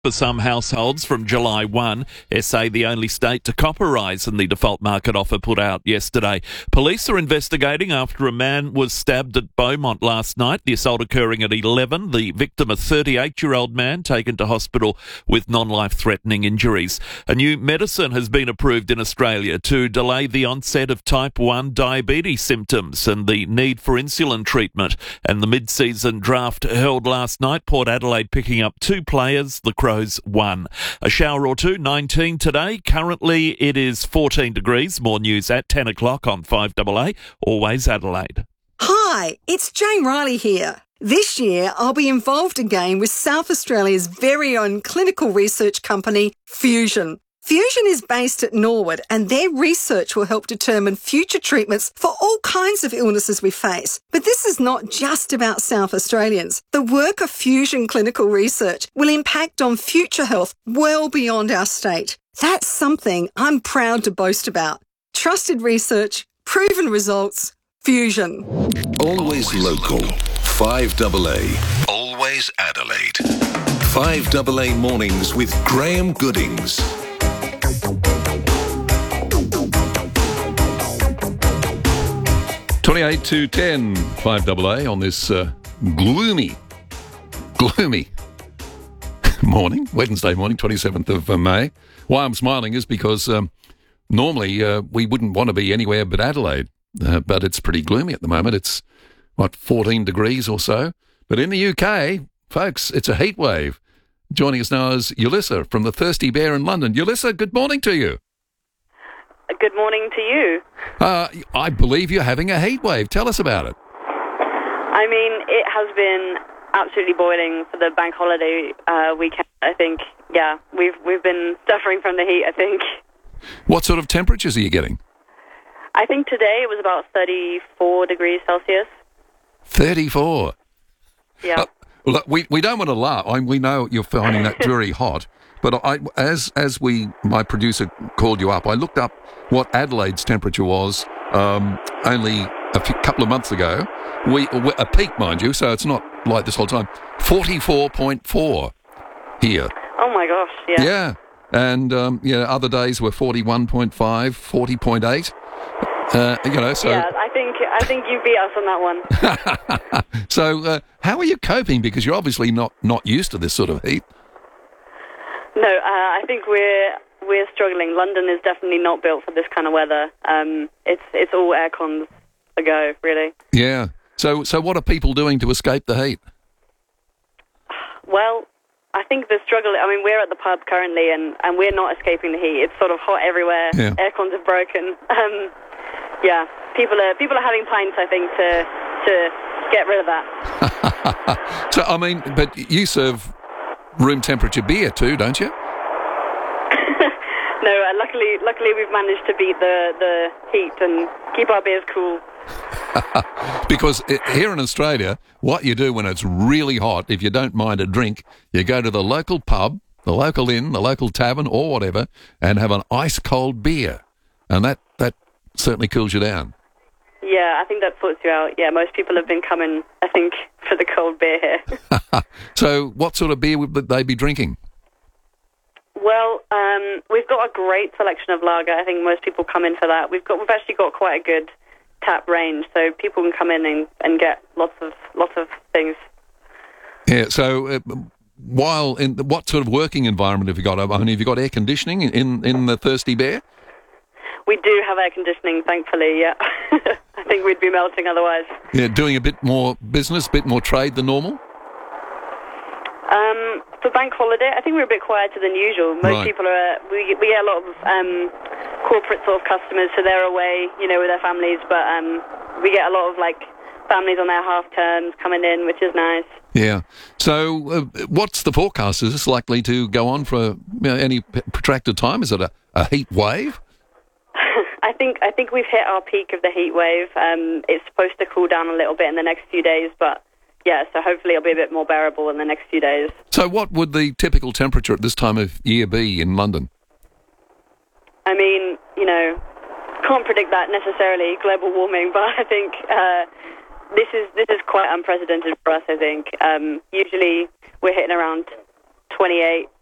for some households from July 1. SA the only state to copper rise in the default market offer put out yesterday. Police are investigating after a man was stabbed at Beaumont last night. The assault occurring at 11. The victim, a 38-year-old man, taken to hospital with non-life-threatening injuries. A new medicine has been approved in Australia to delay the onset of type 1 diabetes symptoms and the need for insulin treatment. And the mid-season draft held last night. Port Adelaide picking up 2 players. The Crows won. A shower or two, 19 today. Currently it is 14 degrees. More news at 10 o'clock on 5AA. Always Adelaide. Hi, it's Jane Riley here. This year I'll be involved again with South Australia's very own clinical research company, Fusion. Fusion is based at Norwood and their research will help determine future treatments for all kinds of illnesses we face. But this is not just about South Australians. The work of Fusion Clinical Research will impact on future health well beyond our state. That's something I'm proud to boast about. Trusted research, proven results, Fusion. Always local. 5AA. Always Adelaide. 5AA Mornings with Graham Goodings. 28 to 10, 5AA on this gloomy morning, Wednesday morning, 27th of May. Why I'm smiling is because normally we wouldn't want to be anywhere but Adelaide, but it's pretty gloomy at the moment. It's, 14 degrees or so. But in the UK, folks, it's a heat wave. Joining us now is Ulissa from the Thirsty Bear in London. Ulissa, good morning to you. Good morning to you. I believe you're having a heat wave. Tell us about it. I mean, it has been absolutely boiling for the bank holiday weekend, I think. Yeah, we've been suffering from the heat, I think. What sort of temperatures are you getting? I think today it was about 34 degrees Celsius. 34? Yeah. Look, we don't want to laugh. We know you're finding that very hot. But as my producer called you up, I looked up what Adelaide's temperature was only couple of months ago. A peak, mind you, so it's not like this whole time. 44.4 here. Oh my gosh! Yeah. Yeah, and other days were 41.5, 40.8. So. Yeah, I think you beat us on that one. So, how are you coping? Because you're obviously not used to this sort of heat. No, I think we're struggling. London is definitely not built for this kind of weather. It's all air cons a go, really. Yeah. So what are people doing to escape the heat? Well, I think the struggle. I mean, we're at the pub currently, and we're not escaping the heat. It's sort of hot everywhere. Yeah. Air cons are broken. Yeah, people are having pints, I think, to get rid of that. So I mean, but you serve room temperature beer too, don't you? No, luckily we've managed to beat the heat and keep our beers cool. Because here in Australia, what you do when it's really hot, if you don't mind a drink, you go to the local pub, the local inn, the local tavern or whatever, and have an ice-cold beer. And that certainly cools you down. Yeah, I think that sorts you out. Yeah, most people have been coming, I think, for the cold beer here. So what sort of beer would they be drinking? Well, we've got a great selection of lager. I think most people come in for that. We've actually got quite a good tap range, so people can come in and get lots of things. Yeah. So, what sort of working environment have you got? I mean, have you got air conditioning in the Thirsty Bear? We do have air conditioning, thankfully. Yeah. I think we'd be melting otherwise. Yeah, doing a bit more business, a bit more trade than normal. For bank holiday, I think we're a bit quieter than usual. Most people are. We get a lot of corporate sort of customers, so they're away, with their families. But we get a lot of families on their half terms coming in, which is nice. Yeah. So, what's the forecast? Is this likely to go on for any protracted time? Is it a heat wave? I think we've hit our peak of the heat wave. It's supposed to cool down a little bit in the next few days, but. Yeah, so hopefully it'll be a bit more bearable in the next few days. So what would the typical temperature at this time of year be in London? I mean, can't predict that necessarily, global warming, but I think this is quite unprecedented for us, I think. Usually we're hitting around 28,